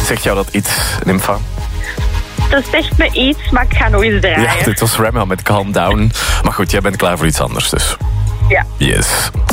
Zegt jou dat iets, Nympha? Dat zegt me iets, maar ik ga nog eens draaien. Ja, dit was Rema met Calm Down. Maar goed, jij bent klaar voor iets anders dus. Ja. Yes.